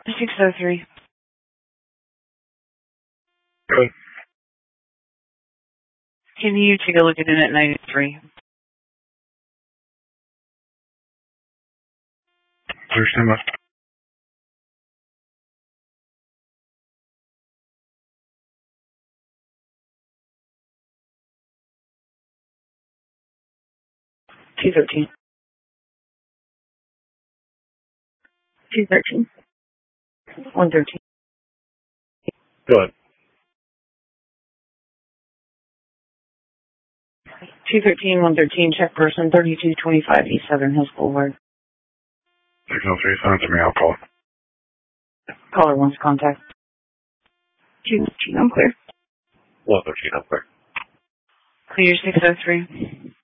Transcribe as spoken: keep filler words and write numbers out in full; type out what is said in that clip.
six oh three. Good. Can you take a look at it at ninety-three? Understand that. two thirteen. two thirteen. one thirteen. Go ahead. two thirteen, one thirteen, check person thirty-two twenty-five East Southern Hills Boulevard. Signal three, send it to me, I'll call. Caller wants contact. two thirteen, I'm clear. one thirteen, I'm clear. Clear six oh three.